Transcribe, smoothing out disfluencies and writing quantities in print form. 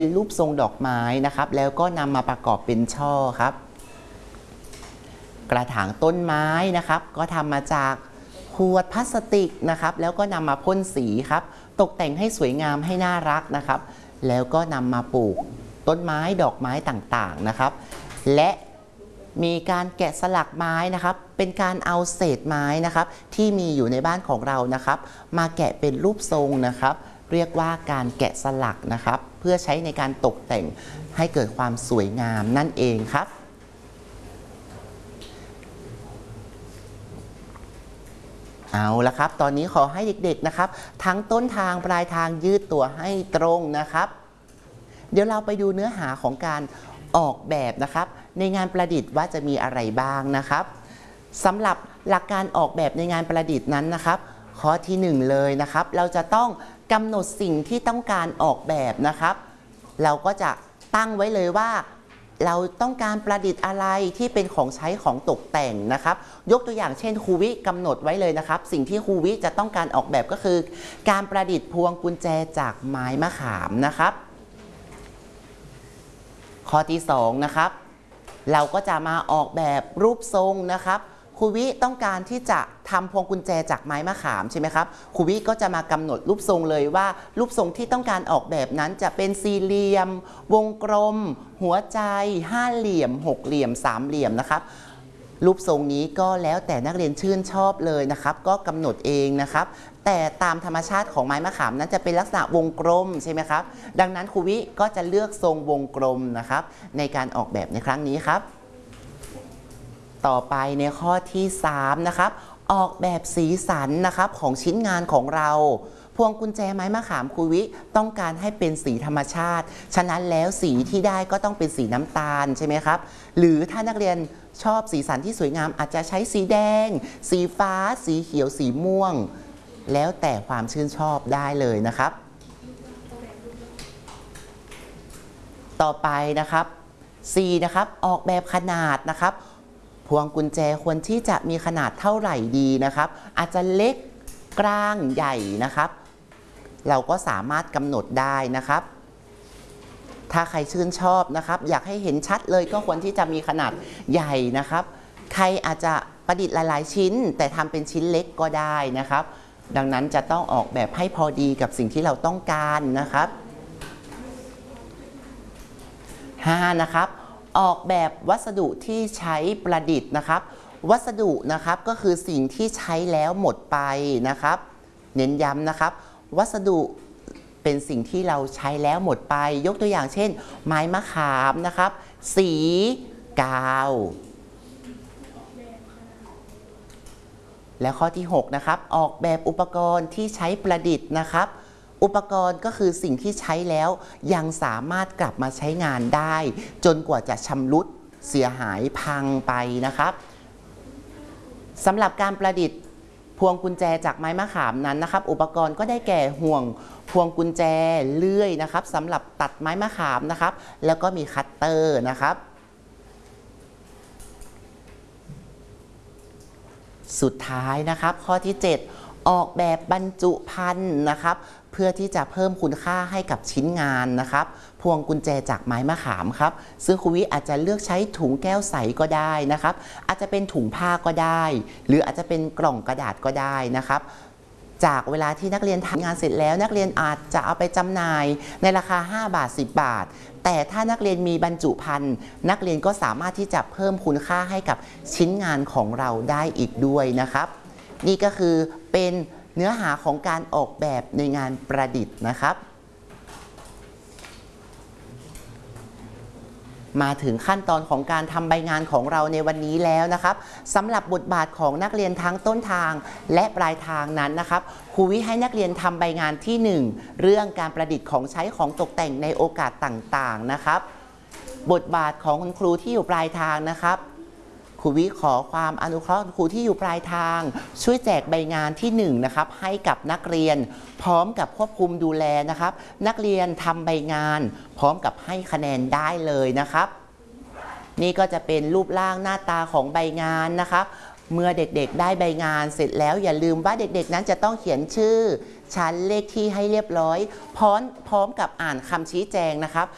เป็นรูปทรงดอกไม้นะครับแล้วก็นำมาประกอบเป็นช่อครับกระถางต้นไม้นะครับก็ทำมาจากขวดพลาสติกนะครับแล้วก็นำมาพ่นสีครับตกแต่งให้สวยงามให้น่ารักนะครับแล้วก็นำมาปลูกต้นไม้ดอกไม้ต่างๆนะครับและมีการแกะสลักไม้นะครับเป็นการเอาเศษไม้นะครับที่มีอยู่ในบ้านของเรานะครับมาแกะเป็นรูปทรงนะครับเรียกว่าการแกะสลักนะครับเพื่อใช้ในการตกแต่งให้เกิดความสวยงามนั่นเองครับเอาละครับตอนนี้ขอให้เด็กๆนะครับทั้งต้นทางปลายทางยืดตัวให้ตรงนะครับเดี๋ยวเราไปดูเนื้อหาของการออกแบบนะครับในงานประดิษฐ์ว่าจะมีอะไรบ้างนะครับสำหรับหลักการออกแบบในงานประดิษฐ์นั้นนะครับข้อที่1เลยนะครับเราจะต้องกำหนดสิ่งที่ต้องการออกแบบนะครับเราก็จะตั้งไว้เลยว่าเราต้องการประดิษฐ์อะไรที่เป็นของใช้ของตกแต่งนะครับยกตัวอย่างเช่นครูวิกำหนดไว้เลยนะครับสิ่งที่ครูวิจะต้องการออกแบบก็คือการประดิษฐ์พวงกุญแจจากไม้มะขามนะครับข้อที่2นะครับเราก็จะมาออกแบบรูปทรงนะครับครูวิต้องการที่จะทำพวงกุญแจจากไม้มะขามใช่ไหมครับครูวิก็จะมากำหนดรูปทรงเลยว่ารูปทรงที่ต้องการออกแบบนั้นจะเป็นสี่เหลี่ยมวงกลมหัวใจห้าเหลี่ยมหกเหลี่ยมสามเหลี่ยมนะครับรูปทรงนี้ก็แล้วแต่นักเรียนชื่นชอบเลยนะครับก็กำหนดเองนะครับแต่ตามธรรมชาติของไม้มะขามนั้นจะเป็นลักษณะวงกลมใช่ไหมครับดังนั้นครูวิก็จะเลือกทรงวงกลมนะครับในการออกแบบในครั้งนี้ครับต่อไปในข้อที่3นะครับออกแบบสีสันนะครับของชิ้นงานของเราพวงกุญแจไม้มะขามครูวิต้องการให้เป็นสีธรรมชาติฉะนั้นแล้วสีที่ได้ก็ต้องเป็นสีน้ำตาลใช่ไหมครับหรือถ้านักเรียนชอบสีสันที่สวยงามอาจจะใช้สีแดงสีฟ้าสีเขียวสีม่วงแล้วแต่ความชื่นชอบได้เลยนะครับต่อไปนะครับ C นะครับออกแบบขนาดนะครับพวงกุญแจควรที่จะมีขนาดเท่าไหร่ดีนะครับอาจจะเล็กกลางใหญ่นะครับเราก็สามารถกำหนดได้นะครับถ้าใครชื่นชอบนะครับอยากให้เห็นชัดเลยก็ควรที่จะมีขนาดใหญ่นะครับใครอาจจะประดิษฐ์หลายๆชิ้นแต่ทำเป็นชิ้นเล็กก็ได้นะครับดังนั้นจะต้องออกแบบให้พอดีกับสิ่งที่เราต้องการนะครับ5นะครับออกแบบวัสดุที่ใช้ประดิษฐ์นะครับวัสดุนะครับก็คือสิ่งที่ใช้แล้วหมดไปนะครับเน้นย้ำนะครับวัสดุเป็นสิ่งที่เราใช้แล้วหมดไปยกตัวอย่างเช่นไม้มะขามนะครับสีกาวและข้อที่6นะครับออกแบบอุปกรณ์ที่ใช้ประดิษฐ์นะครับอุปกรณ์ก็คือสิ่งที่ใช้แล้วยังสามารถกลับมาใช้งานได้จนกว่าจะชำรุดเสียหายพังไปนะครับสำหรับการประดิษฐ์พวงกุญแจจากไม้มะขามนั้นนะครับอุปกรณ์ก็ได้แก่ห่วงพวงกุญแจเลื่อยนะครับสำหรับตัดไม้มะขามนะครับแล้วก็มีคัตเตอร์นะครับสุดท้ายนะครับข้อที่7ออกแบบบรรจุภัณฑ์นะครับเพื่อที่จะเพิ่มคุณค่าให้กับชิ้นงานนะครับพวงกุญแจจากไม้มะขามครับซึ่งครูวิอาจจะเลือกใช้ถุงแก้วใสก็ได้นะครับอาจจะเป็นถุงผ้าก็ได้หรืออาจจะเป็นกล่องกระดาษก็ได้นะครับจากเวลาที่นักเรียนทำงานเสร็จแล้วนักเรียนอาจจะเอาไปจำหน่ายในราคา5 บาท 10 บาทแต่ถ้านักเรียนมีบรรจุภัณฑ์นักเรียนก็สามารถที่จะเพิ่มคุณค่าให้กับชิ้นงานของเราได้อีกด้วยนะครับนี่ก็คือเป็นเนื้อหาของการออกแบบในงานประดิษฐ์นะครับมาถึงขั้นตอนของการทำใบงานของเราในวันนี้แล้วนะครับสำหรับบทบาทของนักเรียนทั้งต้นทางและปลายทางนั้นนะครับครูวิให้นักเรียนทำใบงานที่1เรื่องการประดิษฐ์ของใช้ของตกแต่งในโอกาสต่างๆนะครับบทบาทของคุณครูที่อยู่ปลายทางนะครับครูวิขอความอนุเคราะห์ครูที่อยู่ปลายทางช่วยแจกใบงานที่1นะครับให้กับนักเรียนพร้อมกับควบคุมดูแลนะครับนักเรียนทำใบงานพร้อมกับให้คะแนนได้เลยนะครับนี่ก็จะเป็นรูปร่างหน้าตาของใบงานนะครับเมื่อเด็กๆได้ใบงานเสร็จแล้วอย่าลืมว่าเด็กๆนั้นจะต้องเขียนชื่อชั้นเลขที่ให้เรียบร้อยพร้อมกับอ่านคำชี้แจงนะครับ